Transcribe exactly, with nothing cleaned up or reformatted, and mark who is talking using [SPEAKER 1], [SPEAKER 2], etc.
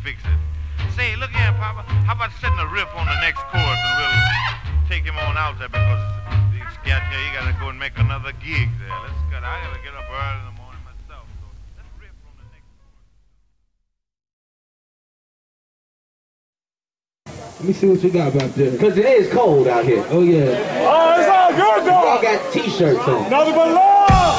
[SPEAKER 1] fix it. Say, look here, Papa. How about setting a riff on the next chorus and we'll take him on out there because he's got here. He got to go and make another gig there. Let's go. I got to get up early in the morning myself. So let's riff on the next chorus.
[SPEAKER 2] Let me see what you got back there. Because it is cold out here. Oh, yeah.
[SPEAKER 3] Oh, it's all good, though.
[SPEAKER 2] We all got T-shirts on.
[SPEAKER 3] Nothing but love.